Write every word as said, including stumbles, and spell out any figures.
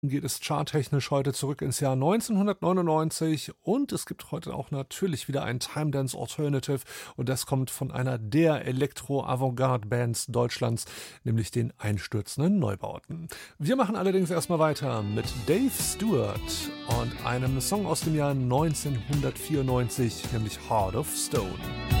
Geht es charttechnisch heute zurück ins Jahr neunzehnhundertneunundneunzig und es gibt heute auch natürlich wieder ein Time Dance Alternative und das kommt von einer der Elektro-Avantgarde-Bands Deutschlands, nämlich den Einstürzenden Neubauten. Wir machen allerdings erstmal weiter mit Dave Stewart und einem Song aus dem Jahr neunzehnhundertvierundneunzig, nämlich Heart of Stone.